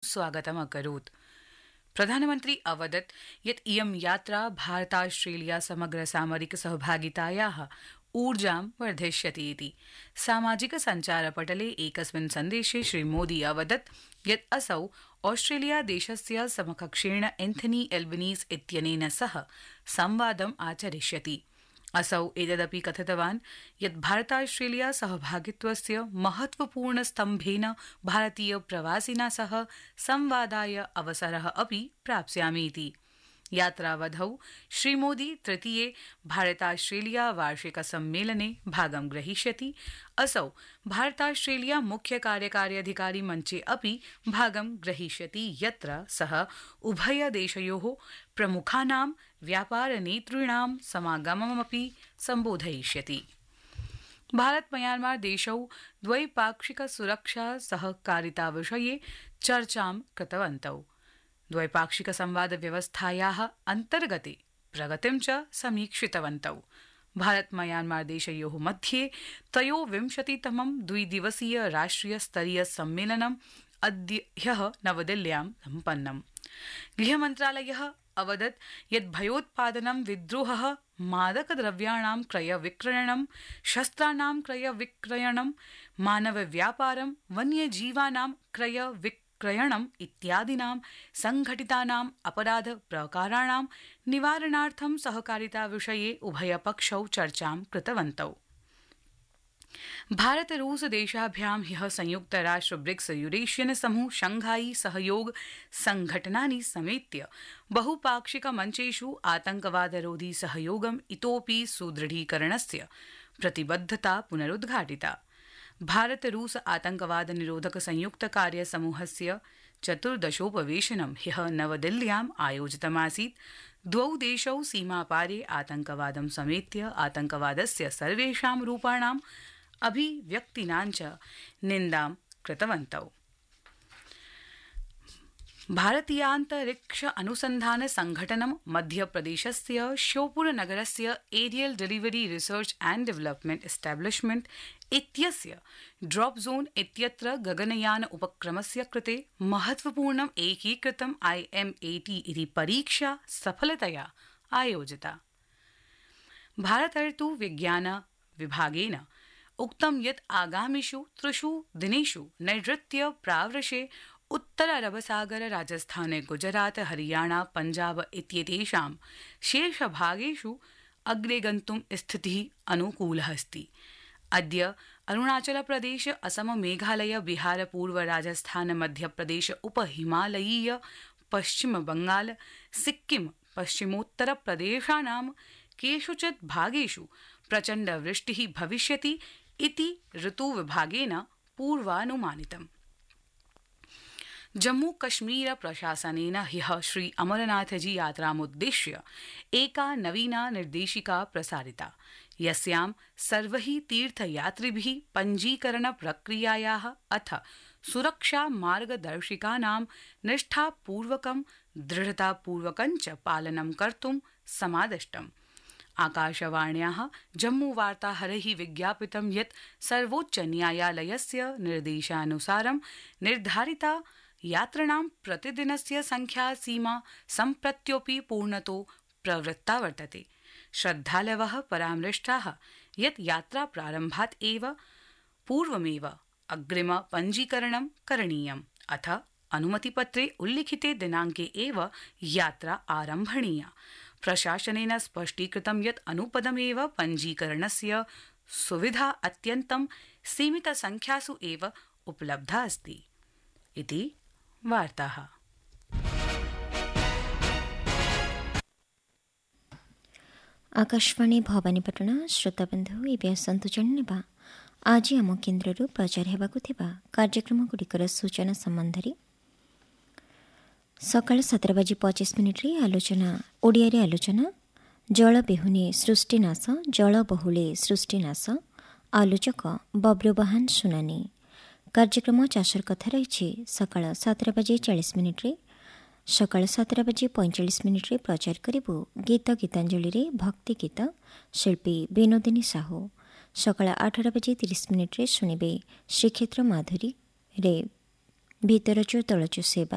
स्वागतम् अकरोत्। प्रधानमन्त्री अवदत् यत् इयं यात्रा भारताश्रेलिया समग्र सामरिक सहभागितायाः ऊर्जां वर्धयिष्यति इति। सामाजिक सञ्चारपटले एकस्मिन् सन्देशे श्रीमोदी अवदत् यत् असौ ऑस्ट्रेलिया देशस्य समकक्षेण एन्थनी एल्बनीस् इत्यनेन सह संवादम् आचरिष्यति। असौ एतदपि कथितवान् यत् भारताश्रेलिया सहभागित्वस्य महत्वपूर्ण स्तम्भेन भारतीय प्रवासिना सह संवादाय अवसरः अपि प्राप्स्यामि इति। यात्रावधौ श्रीमोदी तृतीये भारताश्रेलिया वार्षिक सम्मेलने भागं ग्रहीष्यति। असौ भारताश्रेलिया मुख्य कार्यकारी अधिकारी मञ्चे अपि भागं ग्रहीष्यति, यत्र सः उभयदेशयोः प्रमुखानां व्यापारनेतॄणां समागममपि सम्बोधयिष्यति। भारत म्यांमार देशौ द्वैपाक्षिक सुरक्षा सहकारिताविषये चर्चां कृतवन्तौ। द्वैपाक्षिक संवाद व्यवस्थायाः अन्तर्गते प्रगतिं च समीक्षितवन्तौ। भारत म्यांमार देशयोः मध्ये त्रयोविंशतितमं द्विदिवसीय राष्ट्रिय स्तरीय सम्मेलनं ह्यः नवदिल्ल्यां सम्पन्नम्। गृहमन्त्रालयः अवदत् यत् भयोत्पादनं, विद्रोहः, मादकद्रव्याणां क्रयविक्रयणं, शस्त्राणां क्रयविक्रयणं, मानवव्यापारं, वन्यजीवानां क्रयविक्रयणम् इत्यादीनां संघटितानां अपराध प्रकाराणां निवारणार्थं सहकारिताविषये उभयपक्षौ चर्चां कृतवन्तौ। भारत रूस देशाभ्यां ह्यः संयुक्त राष्ट्र ब्रिक्स यूरेशियन समूह शंघाई सहयोग संघटनानि समेत्य बहुपाक्षिक मञ्चेषु आतंकवादरोधी सहयोगम् इतोपि सुदृढीकरणस्य प्रतिबद्धता पुनरुद्घाटिता। भारत रूस आतंकवाद निरोधक संयुक्त कार्य समूहस्य चतुर्दशोपवेशनं ह्यः नवदिल्ल्याम् आयोजितमासीत्। द्वौ देशौ सीमापारे आतंकवादं समेत्य आतंकवादस्य सर्वेषां रूपाणां अभिव्यक्तीनां च निन्दां कृतवन्तौ। भारतीयान्तरिक्ष अनुसन्धान संघटनं मध्यप्रदेशस्य श्योपुरनगरस्य aerial delivery research and development establishment इत्यस्य ड्रॉप जोन इत्यत्र गगनयान उपक्रमस्य कृते महत्वपूर्णम् एकीकृतम् IMAT इति परीक्षा सफलतया आयोजिता। भारतर्तु विज्ञान विभागेन उक्तं यत् आगामिषु 3 दिनेषु नैऋत्य प्रावृषे उत्तर अरबसागर, राजस्थान, गुजरात, हरियाणा, पंजाब इत्येतेषां शेषभागेषु अग्रे गन्तुं स्थितिः अनुकूलः अस्ति। अद्य अरुणाचल प्रदेश, असम, मेघालय, बिहार, पूर्व राजस्थान, मध्यप्रदेश, उपहिमालयीय, पश्चिम बंगाल, सिक्किम, पश्चिमोत्तर प्रदेशानां केषुचित् भागेषु प्रचण्ड वृष्टिः भविष्यति इति ऋतुविभागेन पूर्वानुमानितम्। जम्मू कश्मीर प्रशासनेन ह्यः श्री अमरनाथजी यात्रामुद्दिश्य एका नवीना निर्देशिका प्रसारिता, यस्यां सर्वैः तीर्थयात्रिभिः पञ्जीकरण प्रक्रियायाः अथ सुरक्षा मार्गदर्शिकानां निष्ठापूर्वकं दृढतापूर्वकं च पालनं कर्तुं समादिष्टम्। आकाशवाण्याः जम्मूवार्ताहरैः विज्ञापितं यत् सर्वोच्चन्यायालयस्य निर्देशानुसारं निर्धारिता यात्रिणां प्रतिदिनस्य संख्या सीमा सम्प्रत्योपि पूर्णतो प्रवृत्ता वर्तते। श्रद्धालवः परामृष्टाः यत् यात्राप्रारम्भात् एव पूर्वमेव अग्रिम पञ्जीकरणं करणीयम्, अथ अनुमतिपत्रे उल्लिखिते दिनाङ्के एव यात्रा आरम्भणीया। प्रशासनेन स्पष्टीकृतं यत् अनुपदमेव पञ्जीकरणस्य सुविधा अत्यन्तं सीमितसंख्यासु एव उपलब्धा अस्ति इति वार्ताः। आकाशवाणी भवानीपटना श्रोताबंधु ଏବେ ଆସନ୍ତୁ ଜାଣିବା ଆଜି ଆମ କେନ୍ଦ୍ରରୁ ପ୍ରଚାର ହେବାକୁ ଥିବା କାର୍ଯ୍ୟକ୍ରମଗୁଡ଼ିକର ସୂଚନା ସମ୍ବନ୍ଧରେ। ସକାଳ 7:25 ଆଲୋଚନା ଓଡ଼ିଆରେ ଆଲୋଚନା ଜଳ ବିହୁନେ ସୃଷ୍ଟିନାଶ, ଜଳ ବହୁଳେ ସୃଷ୍ଟିନାଶ, ଆଲୋଚକ ବବ୍ରୁବାହାନ ସୁନାନି। କାର୍ଯ୍ୟକ୍ରମ ଚାଷର କଥା ରହିଛି ସକାଳ 7:40। ସକାଳ 7:45 ପ୍ରଚାର କରିବୁ ଗୀତ ଗୀତାଞ୍ଜଳିରେ ଭକ୍ତି ଗୀତ, ଶିଳ୍ପୀ ବିନୋଦିନୀ ସାହୁ। ସକାଳ 8:30 ଶୁଣିବେ ଶ୍ରୀକ୍ଷେତ୍ର ମାଧୁରୀରେ ଭିତରଚୁ ତଳଚୁ ସେବା,